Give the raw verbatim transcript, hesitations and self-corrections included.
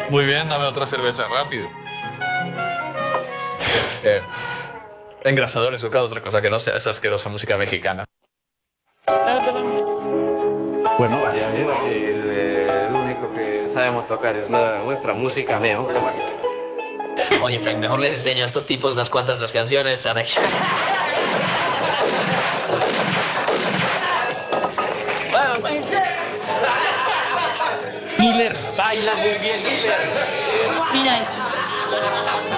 Muy bien, dame otra cerveza rápido. Eh, engrasadores, buscado otra cosa que no sea esa asquerosa música mexicana. Bueno, vaya bien, el, el único que sabemos tocar es la, nuestra música neo. Oye, Frank, mejor les enseño a estos tipos unas cuantas las canciones. A ver. Killer, baila muy bien, Killer. Mira esto.